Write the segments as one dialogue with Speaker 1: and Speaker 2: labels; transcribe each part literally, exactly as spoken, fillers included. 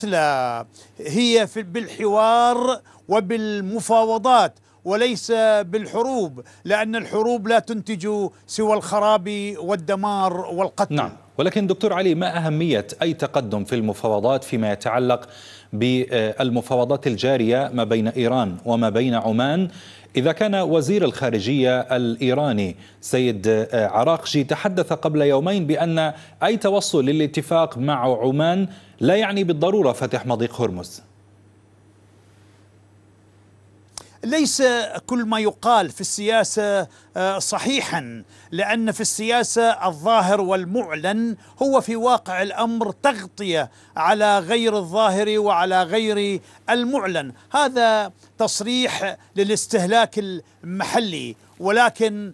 Speaker 1: لا، هي في بالحوار وبالمفاوضات وليس بالحروب، لأن الحروب لا تنتج سوى الخراب والدمار والقتل.
Speaker 2: نعم، ولكن دكتور علي، ما أهمية أي تقدم في المفاوضات فيما يتعلق بالمفاوضات الجارية ما بين إيران وما بين عمان، إذا كان وزير الخارجية الإيراني سيد عراقجي تحدث قبل يومين بأن أي توصل للاتفاق مع عمان لا يعني بالضرورة فتح مضيق هرمز؟
Speaker 1: ليس كل ما يقال في السياسة صحيحا، لأن في السياسة الظاهر والمعلن هو في واقع الأمر تغطية على غير الظاهر وعلى غير المعلن. هذا تصريح للاستهلاك المحلي، ولكن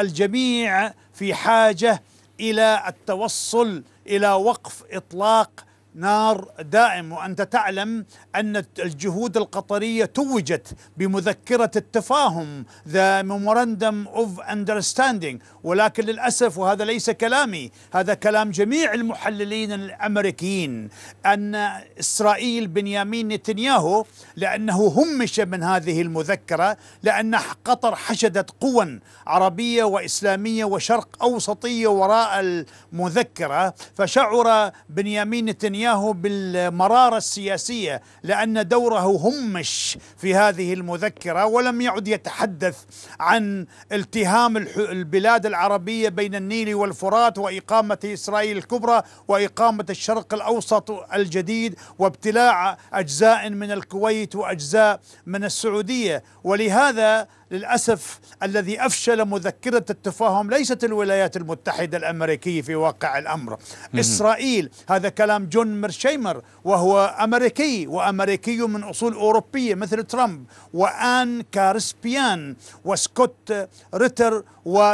Speaker 1: الجميع في حاجة إلى التوصل إلى وقف إطلاق نار دائم. وأنت تعلم أن الجهود القطرية توجت بمذكرة التفاهم The Memorandum of Understanding، ولكن للأسف، وهذا ليس كلامي، هذا كلام جميع المحللين الأمريكيين، أن إسرائيل بنيامين نتنياهو لأنه همش من هذه المذكرة، لأن قطر حشدت قوى عربية وإسلامية وشرق أوسطية وراء المذكرة، فشعر بنيامين نتنياهو بالمرارة السياسية لأن دوره همش في هذه المذكرة، ولم يعد يتحدث عن التهام البلاد العربية بين النيل والفرات وإقامة إسرائيل الكبرى وإقامة الشرق الأوسط الجديد وابتلاع أجزاء من الكويت وأجزاء من السعودية. ولهذا للأسف الذي أفشل مذكرة التفاهم ليست الولايات المتحدة الأمريكية في واقع الأمر، إسرائيل. هذا كلام جون ميرشيمر، وهو أمريكي وأمريكي من أصول أوروبية مثل ترامب وآن كارسبيان وسكوت ريتر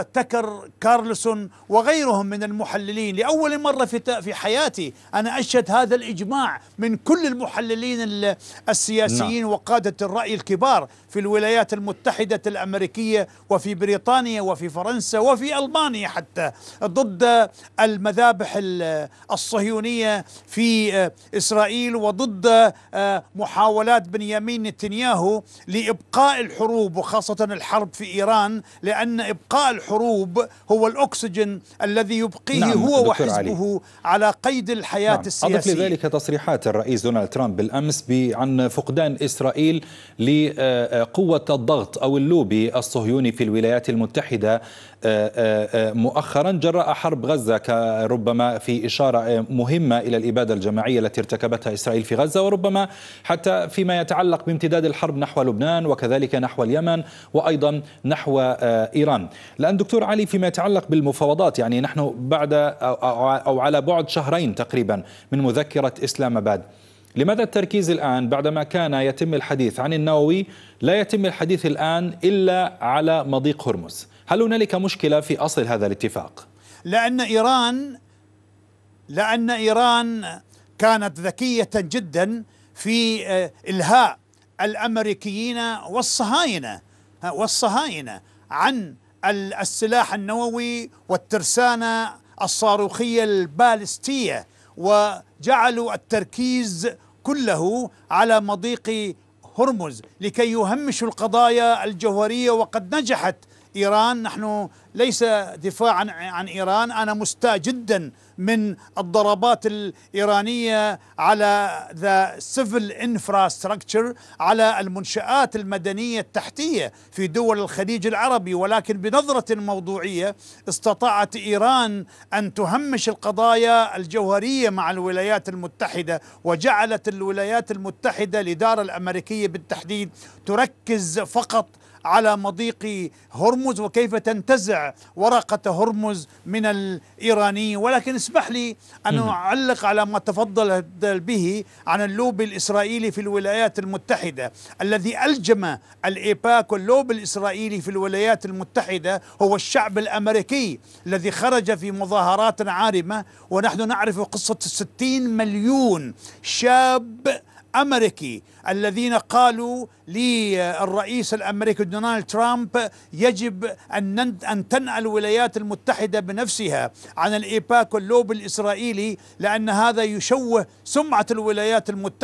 Speaker 1: وتكر كارلسون وغيرهم من المحللين. لأول مرة في في حياتي أنا أشهد هذا الإجماع من كل المحللين السياسيين وقادة الرأي الكبار في الولايات المتحدة الأمريكية وفي بريطانيا وفي فرنسا وفي ألمانيا حتى، ضد المذابح الصهيونية في إسرائيل وضد محاولات بنيامين نتنياهو لإبقاء الحروب، وخاصة الحرب في إيران، لأن إبقاء الحروب هو الأكسجين الذي يبقيه نعم هو وحزبه علي. على قيد الحياة نعم. السياسية.
Speaker 2: أضف لذلك تصريحات الرئيس دونالد ترامب بالأمس عن فقدان إسرائيل لقوة الضغط أو اللوبي الصهيوني في الولايات المتحدة مؤخرا جراء حرب غزة، كربما في إشارة مهمة إلى الإبادة الجماعية التي ارتكبتها إسرائيل في غزة، وربما حتى فيما يتعلق بامتداد الحرب نحو لبنان وكذلك نحو اليمن وأيضا نحو إيران. لأن دكتور علي، فيما يتعلق بالمفاوضات، يعني نحن بعد أو على بعد شهرين تقريبا من مذكرة إسلام آباد، لماذا التركيز الآن بعدما كان يتم الحديث عن النووي لا يتم الحديث الآن إلا على مضيق هرمز؟ هل هنالك مشكلة في أصل هذا الاتفاق؟
Speaker 1: لأن إيران لأن إيران كانت ذكية جدا في إلهاء الأمريكيين والصهاينة والصهاينة عن السلاح النووي والترسانة الصاروخية البالستية، وجعلوا التركيز كله على مضيق هرمز لكي يهمشوا القضايا الجوهرية. وقد نجحت إيران. نحن ليس دفاعا عن إيران، أنا مستاء جدا من الضربات الإيرانية على the civil infrastructure، على المنشآت المدنية التحتية في دول الخليج العربي، ولكن بنظرة موضوعية استطاعت إيران أن تهمش القضايا الجوهرية مع الولايات المتحدة، وجعلت الولايات المتحدة الإدارة الأمريكية بالتحديد تركز فقط على مضيق هرمز وكيف تنتزع ورقة هرمز من الإيراني. ولكن اسمح لي أن أعلق على ما تفضل به عن اللوبي الإسرائيلي في الولايات المتحدة. الذي ألجم الإيباك واللوبي الإسرائيلي في الولايات المتحدة هو الشعب الأمريكي الذي خرج في مظاهرات عارمة، ونحن نعرف قصة ستين مليون شاب أمريكي الذين قالوا للرئيس الأمريكي دونالد ترامب يجب أن أن تنأى الولايات المتحدة بنفسها عن الإيباك واللوبي الإسرائيلي، لأن هذا يشوه سمعة الولايات المتحدة.